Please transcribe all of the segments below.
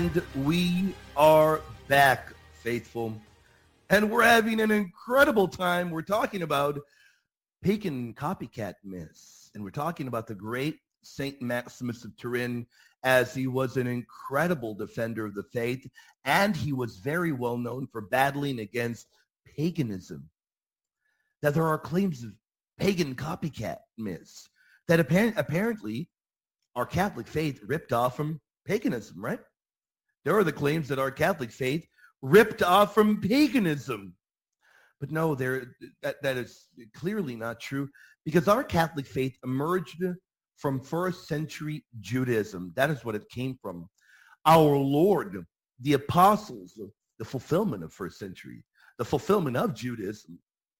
And we are back, faithful. And we're having an incredible time. We're talking about pagan copycat myths. And we're talking about the great Saint Maximus of Turin, as he was an incredible defender of the faith. And he was very well known for battling against paganism. That there are claims of pagan copycat myths that apparently our Catholic faith ripped off from paganism, right? There are the claims that our Catholic faith ripped off from paganism. But no, that is clearly not true, because our Catholic faith emerged from first century Judaism. That is what it came from. Our Lord, the apostles, the fulfillment of first century, the fulfillment of Judaism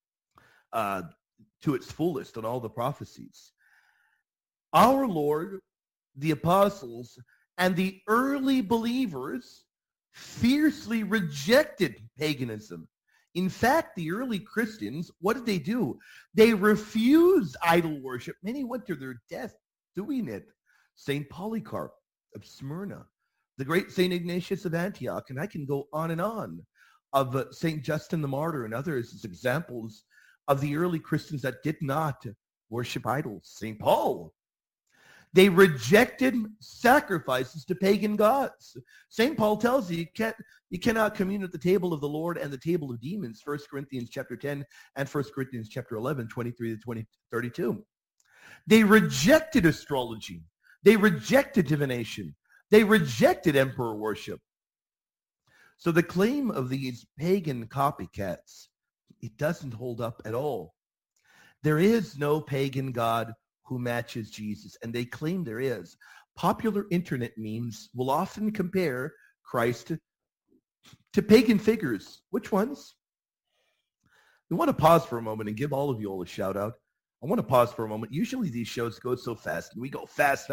to its fullest on all the prophecies. Our Lord, the apostles, and the early believers fiercely rejected paganism. In fact, the early Christians, what did they do? They refused idol worship. Many went to their death doing it. St. Polycarp of Smyrna, the great St. Ignatius of Antioch, and I can go on, of St. Justin the Martyr and others as examples of the early Christians that did not worship idols. St. Paul. They rejected sacrifices to pagan gods. St. Paul tells you you cannot commune at the table of the Lord and the table of demons, 1 Corinthians chapter 10 and 1 Corinthians chapter 11, 23 to 32. They rejected astrology. They rejected divination. They rejected emperor worship. So the claim of these pagan copycats, it doesn't hold up at all. There is no pagan god who matches Jesus, and they claim there is. Popular internet memes will often compare Christ to pagan figures. Which ones? We want to pause for a moment and give all of you all a shout out. I want to pause for a moment. Usually these shows go so fast, and we go fast.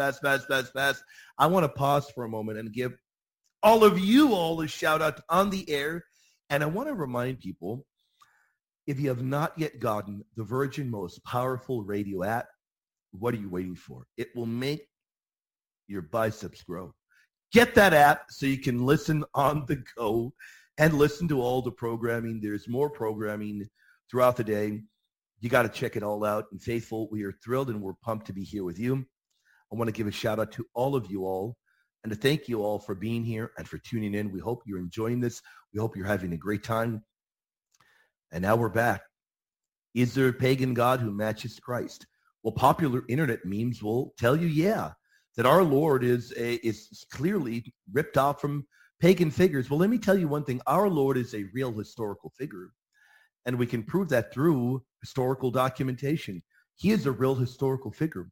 I want to pause for a moment and give all of you all a shout out on the air. And I want to remind people, if you have not yet gotten the Virgin most powerful radio app, what are you waiting for? It will make your biceps grow. Get that app so you can listen on the go and listen to all the programming. There's more programming throughout the day. You got to check it all out. And faithful, we are thrilled and we're pumped to be here with you. I want to give a shout out to all of you all and to thank you all for being here and for tuning in. We hope you're enjoying this. We hope you're having a great time. And now we're back. Is there a pagan god who matches Christ? Well, popular internet memes will tell you, that our Lord is clearly ripped off from pagan figures. Well, let me tell you one thing. Our Lord is a real historical figure, and we can prove that through historical documentation. He is a real historical figure.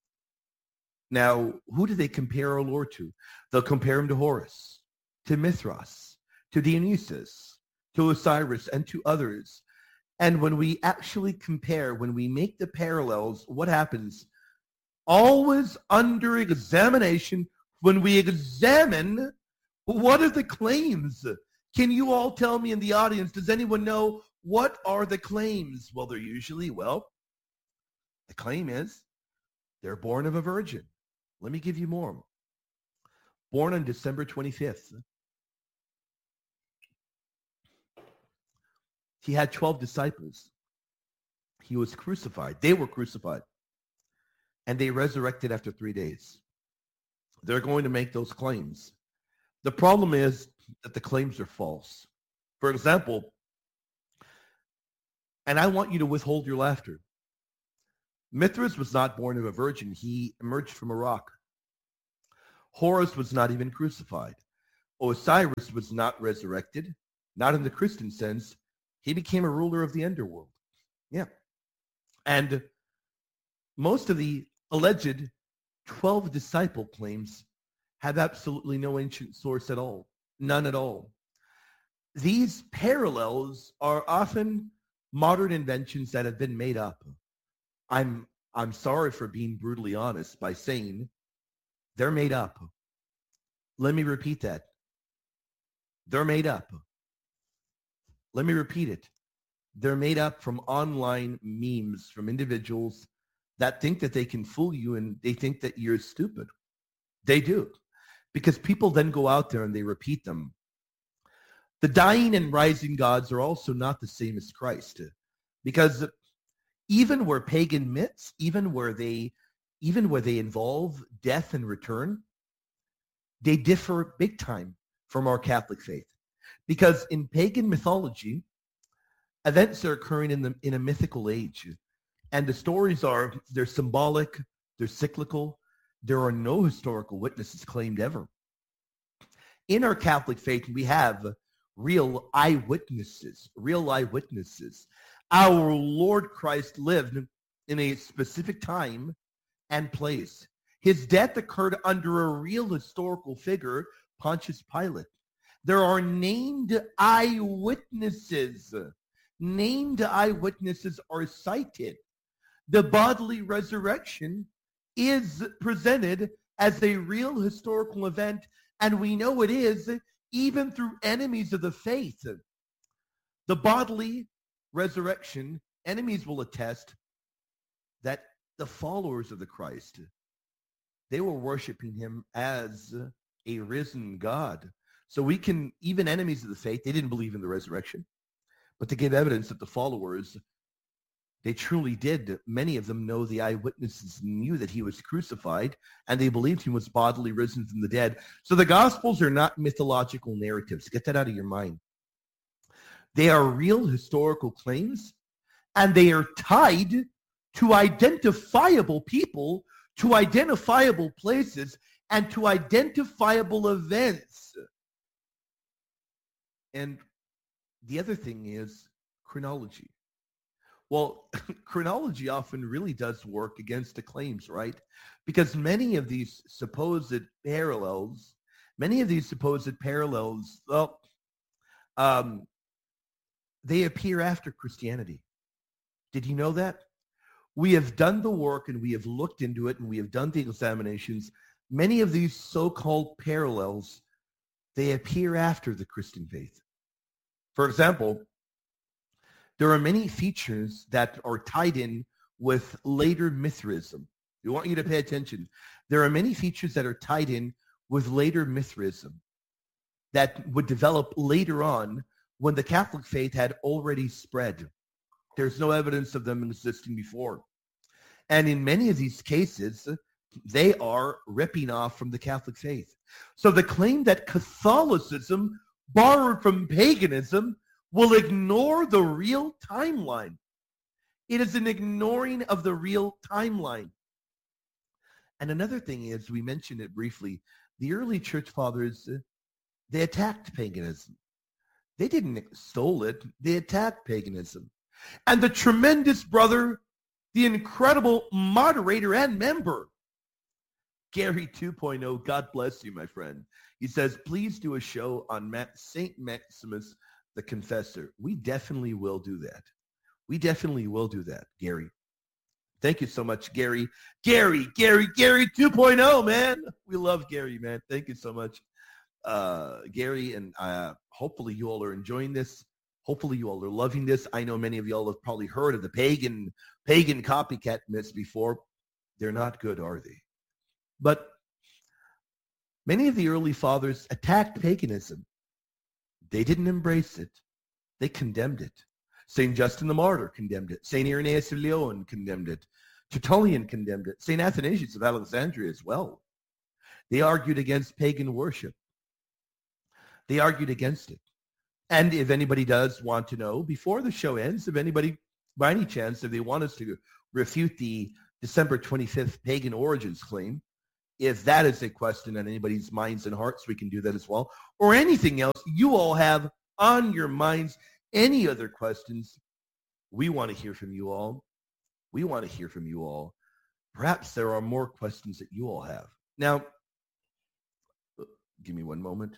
Now, who do they compare our Lord to? They'll compare him to Horus, to Mithras, to Dionysus, to Osiris, and to others. And when we actually compare, when we make the parallels, what happens? Always under examination, when we examine, what are the claims? Can you all tell me in the audience, does anyone know what are the claims? Well, they're usually, the claim is they're born of a virgin. Let me give you more. Born on December 25th. He had 12 disciples. He was crucified. They were crucified. And they resurrected after 3 days. They're going to make those claims. The problem is that the claims are false. For example, and I want you to withhold your laughter. Mithras was not born of a virgin. He emerged from a rock. Horus was not even crucified. Osiris was not resurrected, not in the Christian sense. He became a ruler of the underworld. Yeah. And most of the alleged 12 disciple claims have absolutely no ancient source at all. None at all. These parallels are often modern inventions that have been made up. I'm sorry for being brutally honest by saying they're made up. Let me repeat that. They're made up. Let me repeat it. They're made up from online memes from individuals that think that they can fool you and they think that you're stupid. They do. because people then go out there and they repeat them. The dying and rising gods are also not the same as Christ, because even where pagan myths, even where they involve death and return, they differ big time from our Catholic faith. Because in pagan mythology, events are occurring in a mythical age. And the stories they're symbolic, they're cyclical. There are no historical witnesses claimed ever. In our Catholic faith, we have real eyewitnesses. Our Lord Christ lived in a specific time and place. His death occurred under a real historical figure, Pontius Pilate. There are named eyewitnesses. Named eyewitnesses are cited. The bodily resurrection is presented as a real historical event, and we know it is even through enemies of the faith. The bodily resurrection, enemies will attest that the followers of the Christ, they were worshiping him as a risen God. So we can, even enemies of the faith, they didn't believe in the resurrection, but to give evidence that the followers, they truly did. Many of them know, the eyewitnesses knew that he was crucified, and they believed he was bodily risen from the dead. So the Gospels are not mythological narratives. Get that out of your mind. They are real historical claims, and they are tied to identifiable people, to identifiable places, and to identifiable events. And the other thing is chronology. Well, chronology often really does work against the claims, right? Because many of these supposed parallels, well, they appear after Christianity. Did you know that? We have done the work and we have looked into it and we have done the examinations. Many of these so-called parallels, they appear after the Christian faith. For example, there are many features that are tied in with later Mithraism. We want you to pay attention. There are many features that are tied in with later Mithraism that would develop later on when the Catholic faith had already spread. There's no evidence of them existing before. And in many of these cases, they are ripping off from the Catholic faith. So the claim that Catholicism borrowed from paganism will ignore the real timeline. It is an ignoring of the real timeline. And another thing is, we mentioned it briefly, the early church fathers, they attacked paganism. They didn't extol it, they attacked paganism. And the tremendous brother, the incredible moderator and member, Gary 2.0, God bless you, my friend. He says, please do a show on St. Maximus the Confessor. We definitely will do that. We definitely will do that, Gary. Thank you so much, Gary. Gary 2.0, man. We love Gary, man. Thank you so much, Gary. And hopefully you all are enjoying this. Hopefully you all are loving this. I know many of y'all have probably heard of the pagan copycat myths before. They're not good, are they? But many of the early fathers attacked paganism. They didn't embrace it. They condemned it. St. Justin the Martyr condemned it. St. Irenaeus of Lyon condemned it. Tertullian condemned it. St. Athanasius of Alexandria as well. They argued against pagan worship. They argued against it. And if anybody does want to know, before the show ends, if anybody, by any chance, if they want us to refute the December 25th pagan origins claim, if that is a question on anybody's minds and hearts, we can do that as well. Or anything else you all have on your minds, any other questions, we want to hear from you all. We want to hear from you all. Perhaps there are more questions that you all have. Now, give me one moment.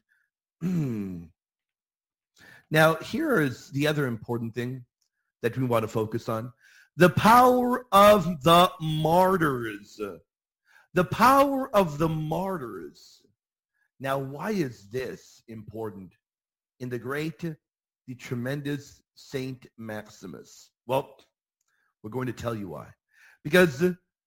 Now, here is the other important thing that we want to focus on. The power of the martyrs. The power of the martyrs. Now, why is this important in the great, the tremendous Saint Maximus? Well, we're going to tell you why. Because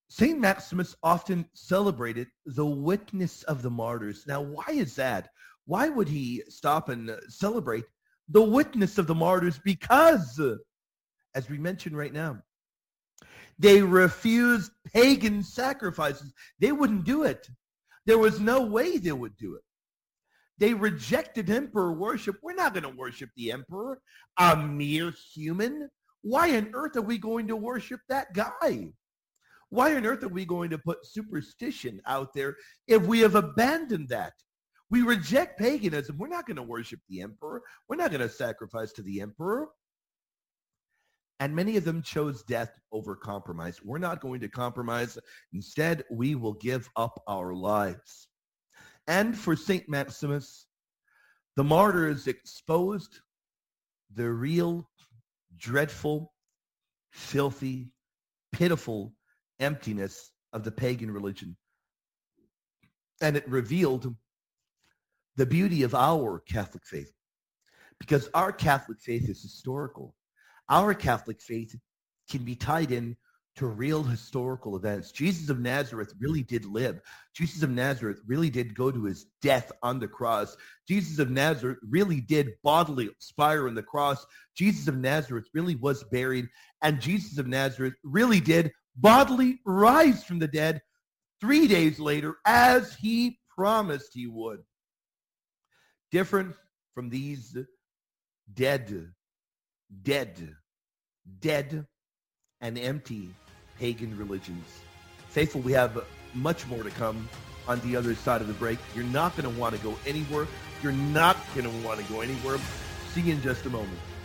St. Maximus often celebrated the witness of the martyrs. Now, why is that? Why would he stop and celebrate the witness of the martyrs? Because, as we mentioned right now, they refused pagan sacrifices. They wouldn't do it. There was no way they would do it. They rejected emperor worship. We're not going to worship the emperor, a mere human. Why on earth are we going to worship that guy? Why on earth are we going to put superstition out there if we have abandoned that? We reject paganism. We're not going to worship the emperor. We're not going to sacrifice to the emperor. And many of them chose death over compromise. We're not going to compromise. Instead, we will give up our lives. And for St. Maximus, the martyrs exposed the real, dreadful, filthy, pitiful emptiness of the pagan religion. And it revealed the beauty of our Catholic faith, because our Catholic faith is historical. Our Catholic faith can be tied in to real historical events. Jesus of Nazareth really did live. Jesus of Nazareth really did go to his death on the cross. Jesus of Nazareth really did bodily expire on the cross. Jesus of Nazareth really was buried. And Jesus of Nazareth really did bodily rise from the dead 3 days later, as he promised he would. Different from these dead and empty pagan religions. Faithful, we have much more to come on the other side of the break. You're not going to want to go anywhere. You're not going to want to go anywhere. See you in just a moment.